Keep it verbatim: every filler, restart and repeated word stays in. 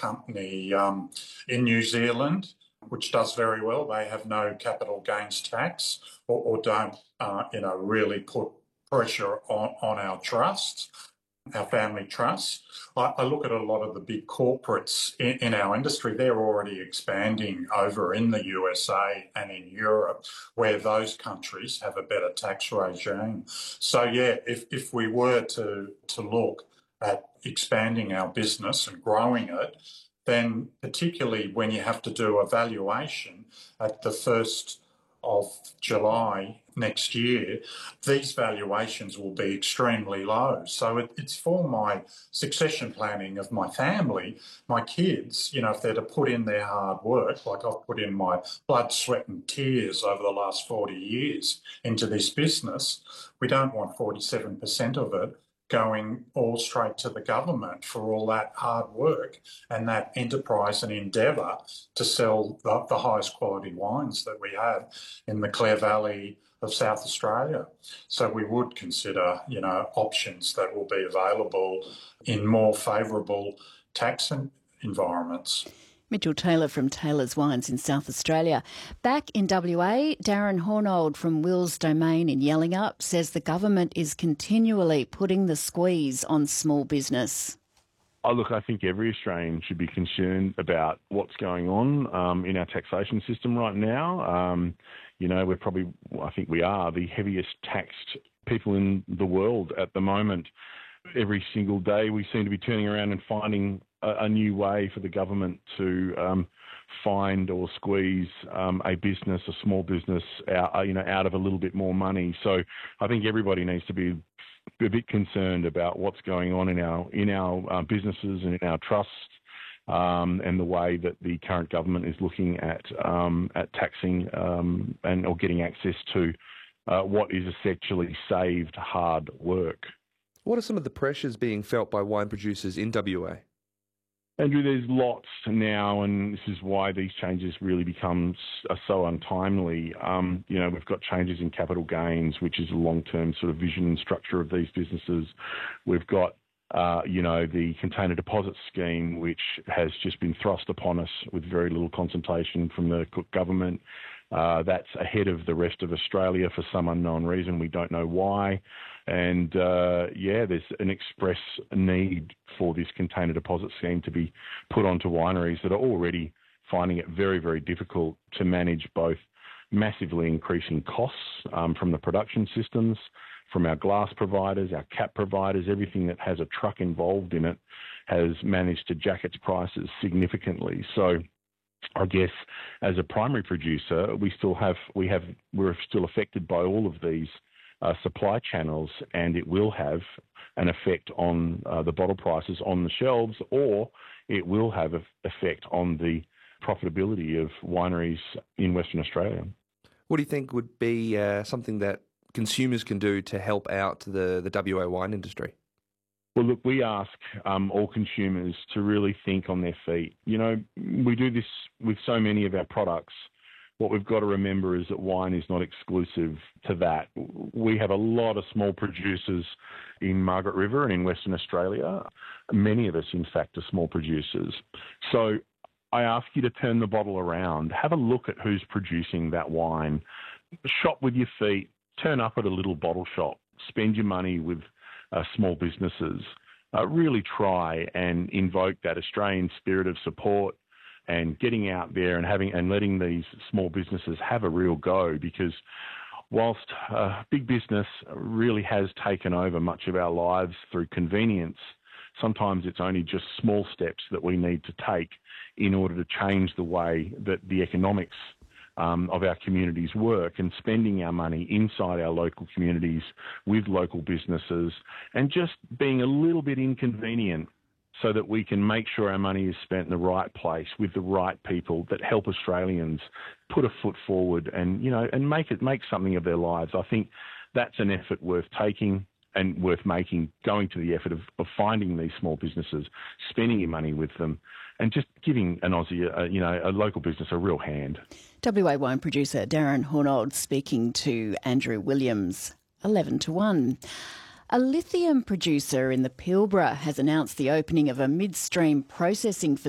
company um, in New Zealand, which does very well. They have no capital gains tax or, or don't, uh, you know, really put pressure on, on our trusts, our family trusts. I, I look at a lot of the big corporates in, in our industry. They're already expanding over in the U S A and in Europe, where those countries have a better tax regime. So, yeah, if, if we were to, to look at expanding our business and growing it, then particularly when you have to do a valuation at the first of July next year, these valuations will be extremely low. So it, it's for my succession planning of my family, my kids, you know, if they're to put in their hard work, like I've put in my blood, sweat and tears over the last forty years into this business, we don't want forty-seven percent of it going all straight to the government for all that hard work and that enterprise and endeavour to sell the, the highest quality wines that we have in the Clare Valley of South Australia. So we would consider, you know, options that will be available in more favourable tax environments. Mitchell Taylor from Taylor's Wines in South Australia. Back in W A, Darren Hornold from Will's Domain in Yellingup says the government is continually putting the squeeze on small business. Oh, look, I think every Australian should be concerned about what's going on um, in our taxation system right now. Um, you know, we're probably, I think we are the heaviest taxed people in the world at the moment. Every single day we seem to be turning around and finding a, a new way for the government to um, find or squeeze um, a business, a small business, out, you know, out of a little bit more money. So I think everybody needs to be a bit concerned about what's going on in our in our uh, businesses and in our trusts, um, and the way that the current government is looking at um, at taxing um, and or getting access to uh, what is essentially saved hard work. What are some of the pressures being felt by wine producers in W A? Andrew, there's lots now, and this is why these changes really become so untimely. Um, you know, we've got changes in capital gains, which is a long-term sort of vision and structure of these businesses. We've got, uh, you know, the container deposit scheme, which has just been thrust upon us with very little consultation from the Cook government. Uh, that's ahead of the rest of Australia for some unknown reason. We don't know why. And, uh, yeah, there's an express need for this container deposit scheme to be put onto wineries that are already finding it very, very difficult to manage both massively increasing costs um, from the production systems, from our glass providers, our cap providers. Everything that has a truck involved in it has managed to jack its prices significantly. So I guess as a primary producer, we still have, we have, we're still affected by all of these uh, supply channels, and it will have an effect on uh, the bottle prices on the shelves, or it will have an effect on the profitability of wineries in Western Australia. What do you think would be uh, something that consumers can do to help out the, the W A wine industry? Well, look, we ask um, all consumers to really think on their feet. You know, we do this with so many of our products. What we've got to remember is that wine is not exclusive to that. We have a lot of small producers in Margaret River and in Western Australia. Many of us, in fact, are small producers. So I ask you to turn the bottle around. Have a look at who's producing that wine. Shop with your feet. Turn up at a little bottle shop. Spend your money with Uh, small businesses. Uh, really try and invoke that Australian spirit of support and getting out there and having and letting these small businesses have a real go, because whilst uh, big business really has taken over much of our lives through convenience, sometimes it's only just small steps that we need to take in order to change the way that the economics Um, of our communities work, and spending our money inside our local communities with local businesses and just being a little bit inconvenient so that we can make sure our money is spent in the right place with the right people that help Australians put a foot forward and, you know, and make it make something of their lives. I think that's an effort worth taking and worth making, going to the effort of, of finding these small businesses, spending your money with them, and just giving an Aussie, uh, you know, a local business a real hand. W A wine producer Darren Hornold speaking to Andrew Williams, eleven to one. A lithium producer in the Pilbara has announced the opening of a midstream processing facility